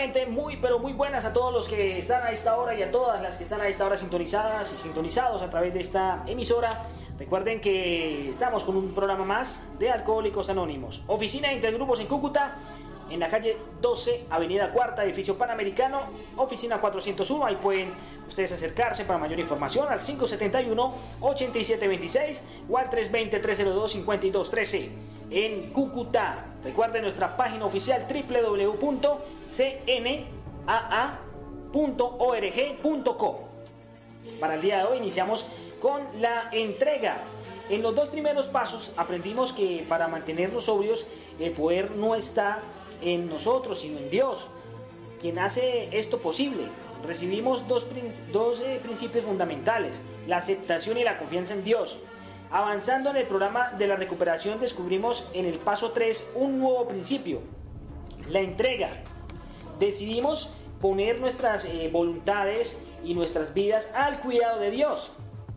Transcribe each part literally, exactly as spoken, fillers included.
Nuevamente, muy pero muy buenas a todos los que están a esta hora y a todas las que están a esta hora sintonizadas y sintonizados a través de esta emisora. Recuerden que estamos con un programa más de Alcohólicos Anónimos. Oficina de Intergrupos en Cúcuta, en la calle doce, avenida Cuarta, edificio Panamericano, oficina cuatrocientos uno. Ahí pueden ustedes acercarse para mayor información al cinco siete uno, ocho siete dos seis o al tres dos cero, tres cero dos, cinco dos uno tres en Cúcuta. Recuerden nuestra página oficial doble u doble u doble u punto c n a a punto org punto co. Para el día de hoy iniciamos con la entrega. En los dos primeros pasos aprendimos que para mantenernos sobrios el poder no está en nosotros sino en Dios, quien hace esto posible. Recibimos dos, dos eh, principios fundamentales: la aceptación y la confianza en Dios. Avanzando en el programa de la recuperación, descubrimos en el paso tres un nuevo principio: la entrega. Decidimos poner nuestras eh, voluntades y nuestras vidas al cuidado de Dios.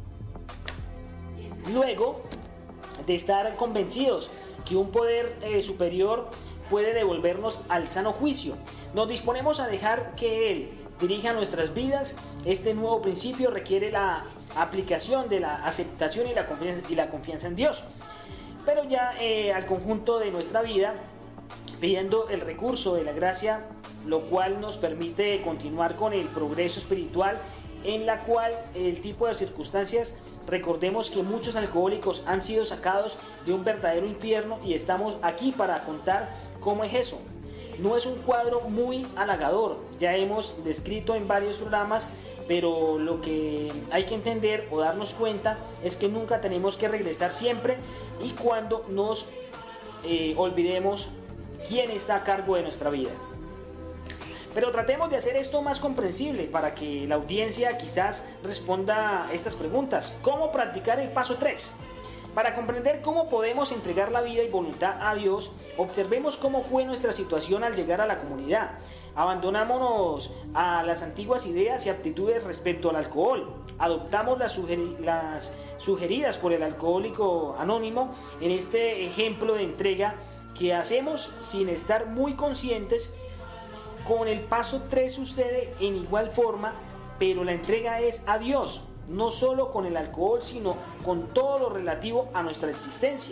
Luego de estar convencidos que un poder eh, superior puede devolvernos al sano juicio, nos disponemos a dejar que Él dirija nuestras vidas. Este nuevo principio requiere la aplicación de la aceptación y la confianza, y la confianza en Dios, pero ya eh, al conjunto de nuestra vida, pidiendo el recurso de la gracia, lo cual nos permite continuar con el progreso espiritual, en la cual el tipo de circunstancias. Recordemos que muchos alcohólicos han sido sacados de un verdadero infierno y estamos aquí para contar cómo es eso. No es un cuadro muy halagador, ya hemos descrito en varios programas, pero lo que hay que entender o darnos cuenta es que nunca tenemos que regresar siempre y cuando nos eh, olvidemos quién está a cargo de nuestra vida. Pero tratemos de hacer esto más comprensible para que la audiencia quizás responda a estas preguntas. ¿Cómo practicar el paso tres? Para comprender cómo podemos entregar la vida y voluntad a Dios, observemos cómo fue nuestra situación al llegar a la comunidad. Abandonámonos a las antiguas ideas y aptitudes respecto al alcohol. Adoptamos las, sugeri- las sugeridas por el alcohólico anónimo en este ejemplo de entrega que hacemos sin estar muy conscientes. Con el paso tres sucede en igual forma, pero la entrega es a Dios, no solo con el alcohol, sino con todo lo relativo a nuestra existencia.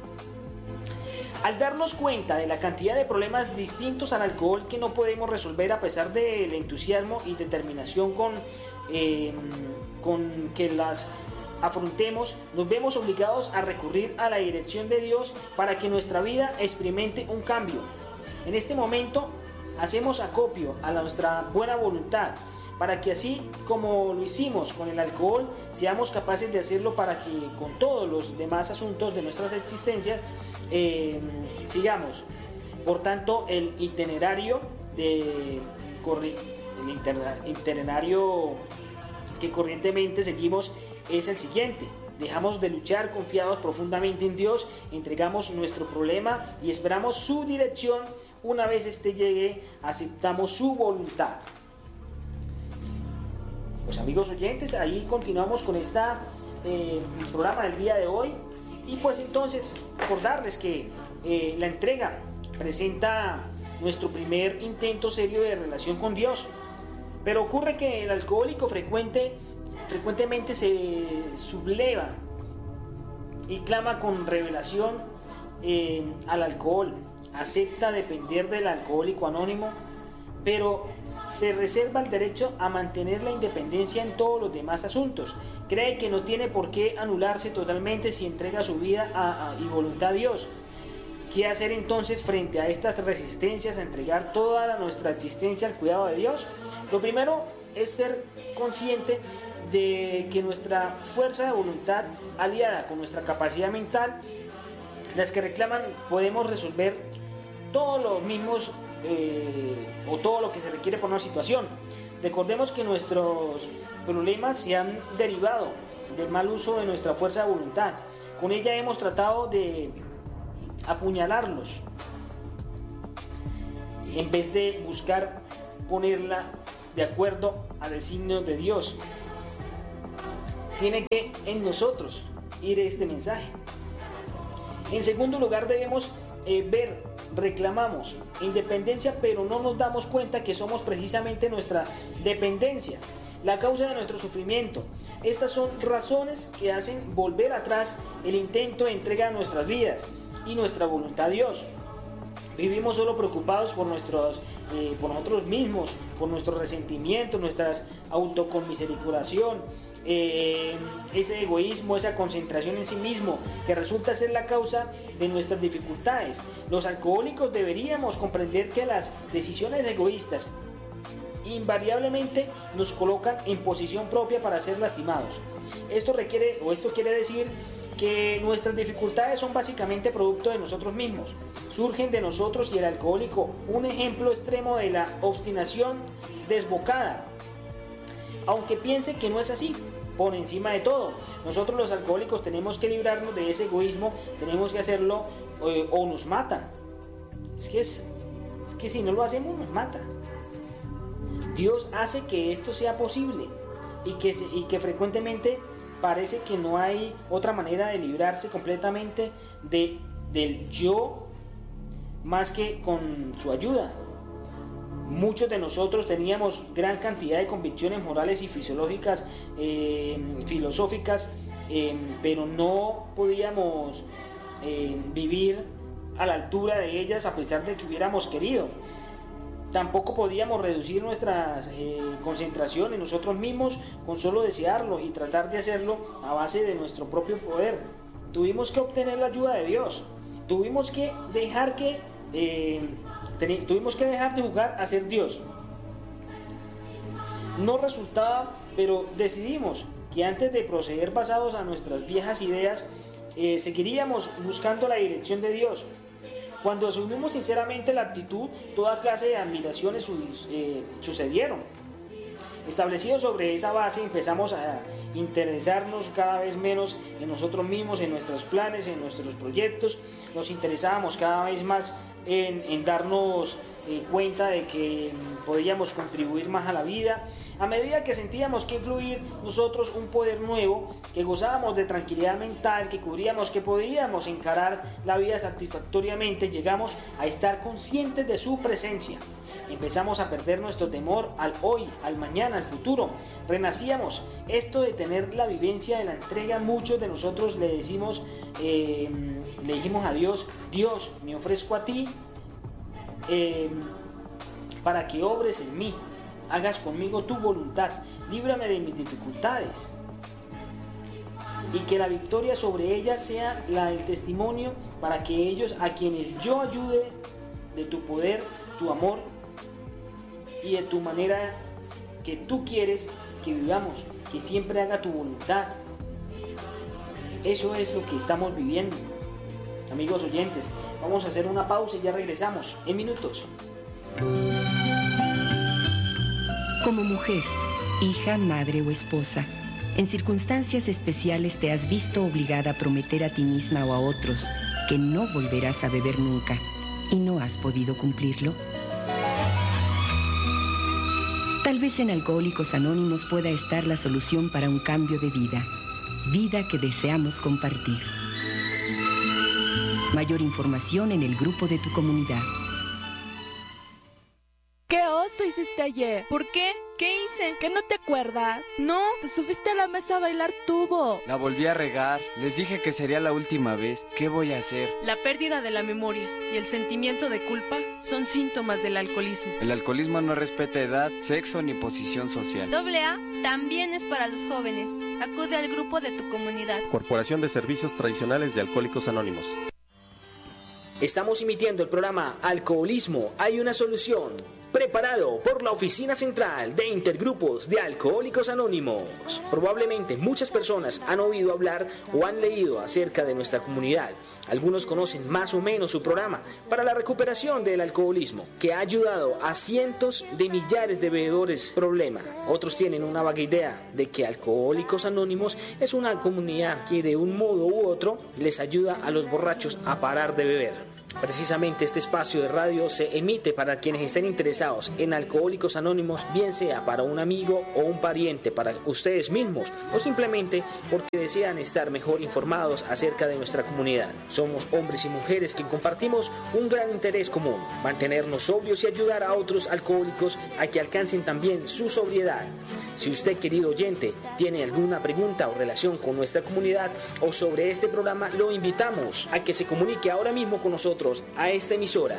Al darnos cuenta de la cantidad de problemas distintos al alcohol que no podemos resolver a pesar del entusiasmo y determinación con, eh, con que las afrontemos, nos vemos obligados a recurrir a la dirección de Dios para que nuestra vida experimente un cambio. En este momento hacemos acopio a nuestra buena voluntad para que así como lo hicimos con el alcohol, seamos capaces de hacerlo para que con todos los demás asuntos de nuestras existencias eh, sigamos. Por tanto, el itinerario, de, el itinerario que corrientemente seguimos es el siguiente: dejamos de luchar confiados profundamente en Dios, entregamos nuestro problema y esperamos su dirección. Una vez este llegue, aceptamos su voluntad. Pues amigos oyentes, ahí continuamos con este eh, programa del día de hoy. Y pues entonces recordarles que eh, la entrega presenta nuestro primer intento serio de relación con Dios. Pero ocurre que el alcohólico frecuente, frecuentemente se subleva y clama con revelación eh, al alcohol. Acepta depender del alcohólico anónimo, pero se reserva el derecho a mantener la independencia en todos los demás asuntos. Cree que no tiene por qué anularse totalmente si entrega su vida a, a, y voluntad a Dios. ¿Qué hacer entonces frente a estas resistencias a entregar toda la, nuestra existencia al cuidado de Dios? Lo primero es ser consciente de que nuestra fuerza de voluntad, aliada con nuestra capacidad mental, las que reclaman podemos resolver todos los mismos eh, o todo lo que se requiere por una situación. Recordemos que nuestros problemas se han derivado del mal uso de nuestra fuerza de voluntad. Con ella hemos tratado de apuñalarlos en vez de buscar ponerla de acuerdo al designio de Dios. Tiene que en nosotros ir este mensaje. En segundo lugar, debemos eh, ver reclamamos independencia, pero no nos damos cuenta que somos precisamente nuestra dependencia la causa de nuestro sufrimiento. Estas son razones que hacen volver atrás el intento de entregar nuestras vidas y nuestra voluntad a Dios. Vivimos solo preocupados por, nuestros, eh, por nosotros mismos, por nuestros resentimientos, nuestras autoconmisericación, eh, ese egoísmo, esa concentración en sí mismo, que resulta ser la causa de nuestras dificultades. Los alcohólicos deberíamos comprender que las decisiones egoístas invariablemente nos colocan en posición propia para ser lastimados. Esto requiere, o esto quiere decir que nuestras dificultades son básicamente producto de nosotros mismos, surgen de nosotros, y el alcohólico, un ejemplo extremo de la obstinación desbocada, aunque piense que no es así. Por encima de todo, nosotros los alcohólicos tenemos que librarnos de ese egoísmo, tenemos que hacerlo eh, o nos matan. Es que, es, es que si no lo hacemos nos mata. Dios hace que esto sea posible y que, se, y que frecuentemente parece que no hay otra manera de librarse completamente de, del yo más que con su ayuda. Muchos de nosotros teníamos gran cantidad de convicciones morales y fisiológicas, eh, filosóficas, eh, pero no podíamos eh, vivir a la altura de ellas a pesar de que hubiéramos querido. Tampoco podíamos reducir nuestra eh, concentración en nosotros mismos con solo desearlo y tratar de hacerlo a base de nuestro propio poder. Tuvimos que obtener la ayuda de Dios. Tuvimos que dejar que eh, ten, tuvimos que dejar de jugar a ser Dios. No resultaba, pero decidimos que antes de proceder basados a nuestras viejas ideas, eh, seguiríamos buscando la dirección de Dios. Cuando asumimos sinceramente la actitud, toda clase de admiraciones eh, sucedieron. Establecidos sobre esa base, empezamos a interesarnos cada vez menos en nosotros mismos, en nuestros planes, en nuestros proyectos. Nos interesábamos cada vez más en, en darnos eh, cuenta de que podíamos contribuir más a la vida. A medida que sentíamos que influir nosotros un poder nuevo, que gozábamos de tranquilidad mental, que cubríamos que podíamos encarar la vida satisfactoriamente, llegamos a estar conscientes de su presencia. Empezamos a perder nuestro temor al hoy, al mañana, al futuro. Renacíamos. Esto de tener la vivencia de la entrega, muchos de nosotros le decimos, eh, le dijimos a Dios: Dios, me ofrezco a ti eh, para que obres en mí. Hagas conmigo tu voluntad, líbrame de mis dificultades, y que la victoria sobre ellas sea la del testimonio para que ellos a quienes yo ayude de tu poder, tu amor y de tu manera que tú quieres que vivamos, que siempre haga tu voluntad. Eso es lo que estamos viviendo. Amigos oyentes, vamos a hacer una pausa y ya regresamos en minutos. Como mujer, hija, madre o esposa, en circunstancias especiales te has visto obligada a prometer a ti misma o a otros que no volverás a beber nunca y no has podido cumplirlo. Tal vez en Alcohólicos Anónimos pueda estar la solución para un cambio de vida, vida que deseamos compartir. Mayor información en el grupo de tu comunidad. ¿Qué oso hiciste ayer? ¿Por qué? ¿Qué hice? ¿Que no te acuerdas? No. Te subiste a la mesa a bailar tubo. La volví a regar. Les dije que sería la última vez. ¿Qué voy a hacer? La pérdida de la memoria y el sentimiento de culpa son síntomas del alcoholismo. El alcoholismo no respeta edad, sexo ni posición social. Doble A también es para los jóvenes. Acude al grupo de tu comunidad. Corporación de Servicios Tradicionales de Alcohólicos Anónimos. Estamos emitiendo el programa Alcoholismo, hay una solución, preparado por la Oficina Central de Intergrupos de Alcohólicos Anónimos. Probablemente muchas personas han oído hablar o han leído acerca de nuestra comunidad. Algunos conocen más o menos su programa para la recuperación del alcoholismo, que ha ayudado a cientos de millares de bebedores problema. Otros tienen una vaga idea de que Alcohólicos Anónimos es una comunidad que de un modo u otro les ayuda a los borrachos a parar de beber. Precisamente este espacio de radio se emite para quienes estén interesados interesados en Alcohólicos Anónimos, bien sea para un amigo o un pariente, para ustedes mismos o simplemente porque desean estar mejor informados acerca de nuestra comunidad. Somos hombres y mujeres que compartimos un gran interés común: mantenernos sobrios y ayudar a otros alcohólicos a que alcancen también su sobriedad. Si usted, querido oyente, tiene alguna pregunta o relación con nuestra comunidad o sobre este programa, lo invitamos a que se comunique ahora mismo con nosotros a esta emisora.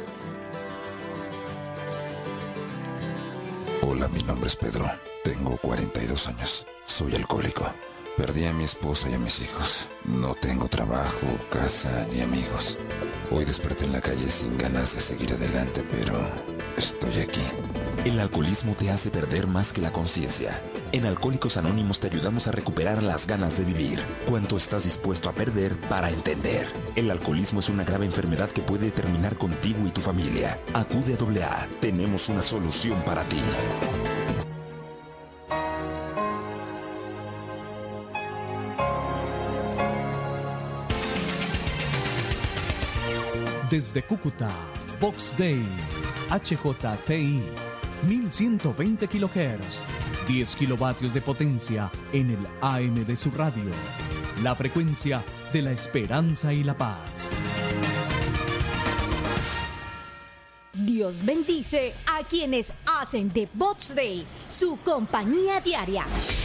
Hola, mi nombre es Pedro. Tengo cuarenta y dos años. Soy alcohólico. Perdí a mi esposa y a mis hijos. No tengo trabajo, casa ni amigos. Hoy desperté en la calle sin ganas de seguir adelante, pero estoy aquí. El alcoholismo te hace perder más que la conciencia. En Alcohólicos Anónimos te ayudamos a recuperar las ganas de vivir. ¿Cuánto estás dispuesto a perder para entender? El alcoholismo es una grave enfermedad que puede terminar contigo y tu familia. Acude a doble A. Tenemos una solución para ti. Desde Cúcuta, Vox Day, H J T I, mil ciento veinte kilohertz, diez kilovatios de potencia en el A M de su radio. La frecuencia de la esperanza y la paz. Dios bendice a quienes hacen de Vox Day su compañía diaria.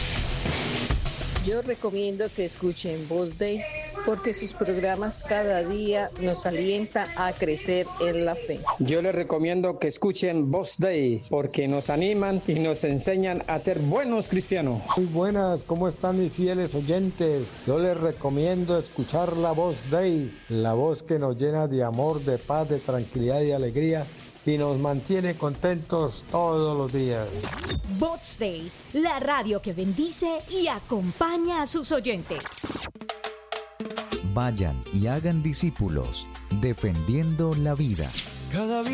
Yo recomiendo que escuchen Vox Day porque sus programas cada día nos alientan a crecer en la fe. Yo les recomiendo que escuchen Vox Day porque nos animan y nos enseñan a ser buenos cristianos. Muy buenas, ¿cómo están mis fieles oyentes? Yo les recomiendo escuchar la Vox Day, la voz que nos llena de amor, de paz, de tranquilidad y alegría y nos mantiene contentos todos los días. Vox Day, la radio que bendice y acompaña a sus oyentes. Vayan y hagan discípulos, defendiendo la vida. Cada